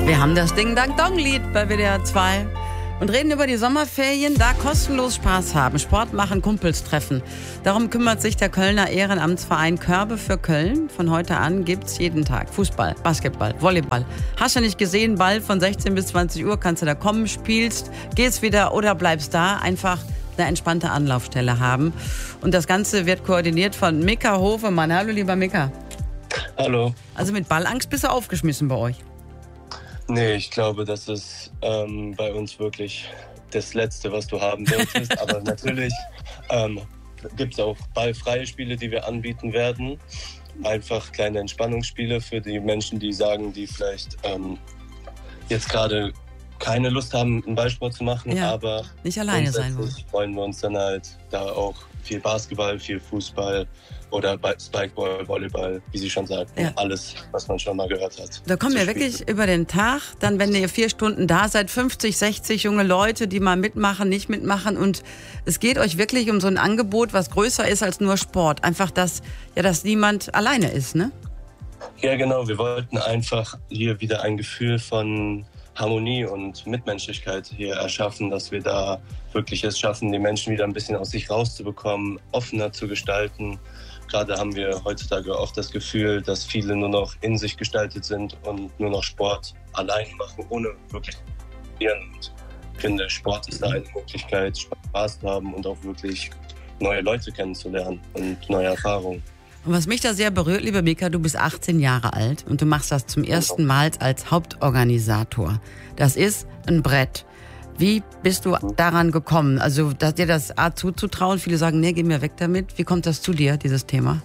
Wir haben das Ding-Dang-Dong-Lied bei WDR 2 und reden über die Sommerferien, da kostenlos Spaß haben, Sport machen, Kumpels treffen. Darum kümmert sich der Kölner Ehrenamtsverein Körbe für Köln. Von heute an gibt's jeden Tag Fußball, Basketball, Volleyball. Hast du nicht gesehen, Ball von 16 bis 20 Uhr, kannst du da kommen, spielst, gehst wieder oder bleibst da, einfach eine entspannte Anlaufstelle haben. Und das Ganze wird koordiniert von Mika Hofemann. Hallo, lieber Mika. Hallo. Also mit Ballangst bist du aufgeschmissen bei euch? Nee, ich glaube, das ist bei uns wirklich das Letzte, was du haben solltest. Aber natürlich gibt es auch ballfreie Spiele, die wir anbieten werden. Einfach kleine Entspannungsspiele für die Menschen, die sagen, die vielleicht jetzt gerade keine Lust haben, einen Ballsport zu machen. Ja, aber nicht alleine sein wollen. Wollen wir uns dann halt da auch viel Basketball, viel Fußball oder Spikeball, Volleyball, wie Sie schon sagten, ja. Alles, was man schon mal gehört hat. Da kommen wir wirklich über den Tag, dann wenn ihr 4 Stunden da seid, 50, 60 junge Leute, die mal mitmachen, nicht mitmachen und es geht euch wirklich um so ein Angebot, was größer ist als nur Sport. Einfach, dass niemand alleine ist, ne? Ja, genau. Wir wollten einfach hier wieder ein Gefühl von Harmonie und Mitmenschlichkeit hier erschaffen, dass wir da wirklich es schaffen, die Menschen wieder ein bisschen aus sich rauszubekommen, offener zu gestalten. Gerade haben wir heutzutage oft das Gefühl, dass viele nur noch in sich gestaltet sind und nur noch Sport allein machen, ohne wirklich zu probieren. Und ich finde, Sport ist da eine Möglichkeit, Spaß zu haben und auch wirklich neue Leute kennenzulernen und neue Erfahrungen. Und was mich da sehr berührt, lieber Mika, du bist 18 Jahre alt und du machst das zum ersten Mal als Hauptorganisator. Das ist ein Brett. Wie bist du daran gekommen? Also dir das zuzutrauen? Viele sagen, nee, geh mir weg damit. Wie kommt das zu dir, dieses Thema?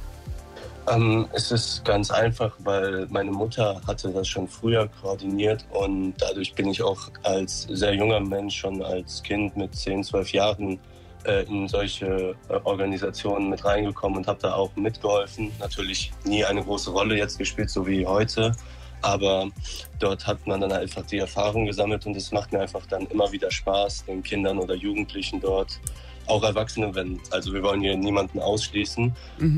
Es ist ganz einfach, weil meine Mutter hatte das schon früher koordiniert und dadurch bin ich auch als sehr junger Mensch, schon als Kind mit 10, 12 Jahren in solche Organisationen mit reingekommen und habe da auch mitgeholfen. Natürlich nie eine große Rolle jetzt gespielt, so wie heute, aber dort hat man dann einfach die Erfahrung gesammelt und es macht mir einfach dann immer wieder Spaß, den Kindern oder Jugendlichen dort, auch Erwachsene, also wir wollen hier niemanden ausschließen,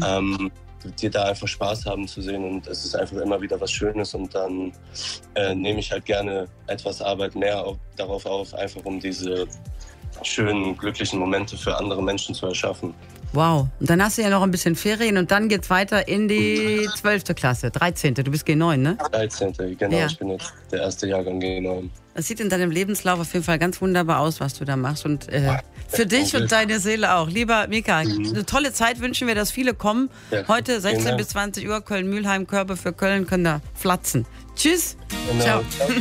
die da einfach Spaß haben zu sehen und es ist einfach immer wieder was Schönes und dann nehme ich halt gerne etwas Arbeit mehr darauf auf, einfach um diese schönen, glücklichen Momente für andere Menschen zu erschaffen. Wow. Und dann hast du ja noch ein bisschen Ferien und dann geht's weiter in die 12. Klasse, 13. Du bist G9, ne? 13. Genau. Ja. Ich bin jetzt der erste Jahrgang G9. Das sieht in deinem Lebenslauf auf jeden Fall ganz wunderbar aus, was du da machst. Und für dich und deine Seele auch. Lieber Mika, eine tolle Zeit wünschen wir, dass viele kommen. Ja. Heute 16 bis 20 Uhr, Köln-Mühlheim, Körbe für Köln können da flatzen. Tschüss. Genau. Ciao.